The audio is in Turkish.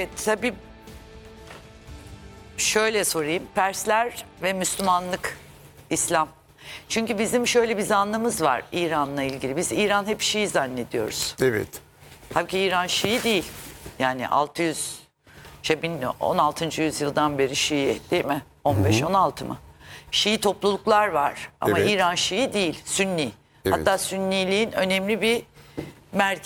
Tabii şöyle sorayım. Persler ve Müslümanlık, İslam. Çünkü bizim şöyle bir zannımız var İran'la ilgili. Biz İran hep Şii zannediyoruz. Evet. Halbuki İran Şii değil. Yani 16. yüzyıldan beri Şii değil mi? 15-16 mı? Şii topluluklar var ama Evet. İran Şii değil, Sünni. Evet. Hatta Sünniliğin önemli bir merkezi.